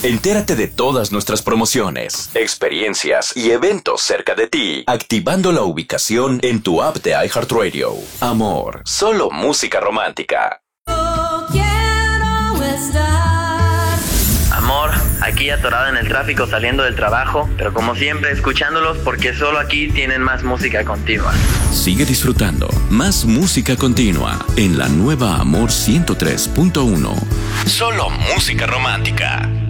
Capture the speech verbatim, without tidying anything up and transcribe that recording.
Entérate de todas nuestras promociones, experiencias y eventos cerca de ti, activando la ubicación en tu app de iHeartRadio. Amor, solo música romántica. Yo quiero estar. Amor, aquí atorada en el tráfico saliendo del trabajo, pero como siempre escuchándolos porque solo aquí tienen más música continua. Sigue disfrutando más música continua en la nueva Amor ciento tres punto uno. Solo música romántica.